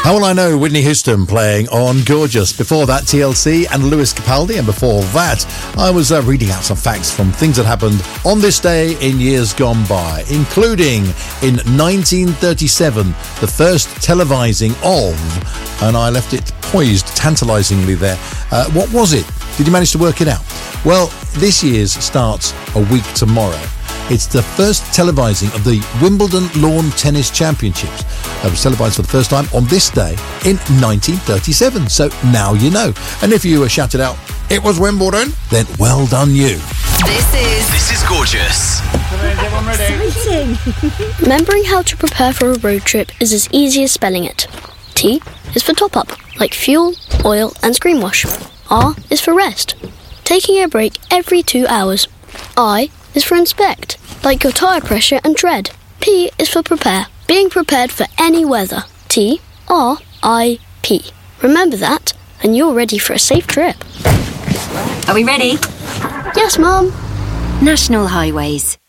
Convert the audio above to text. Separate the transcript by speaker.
Speaker 1: How will I know? Whitney Houston playing on Gorgeous. Before that, TLC and Lewis Capaldi. And before that, I was reading out some facts from things that happened on this day in years gone by, including in 1937, the first televising of, and I left it poised tantalisingly there. What was it? Did you manage to work it out? Well, this year's starts a week tomorrow. It's the first televising of the Wimbledon Lawn Tennis Championships. It was televised for the first time on this day in 1937. So now you know. And if you shouted out, "It was Wimbledon," then well done you.
Speaker 2: This is Gorgeous.
Speaker 3: Exciting.
Speaker 4: Remembering how to prepare for a road trip is as easy as spelling it. T is for top up, like fuel, oil and screen wash. R is for rest, taking a break every 2 hours. I is for inspect, like your tyre pressure and tread. P is for prepare, being prepared for any weather. T-R-I-P. Remember that, and you're ready for a safe trip.
Speaker 3: Are we ready?
Speaker 4: Yes, Mum.
Speaker 3: National Highways.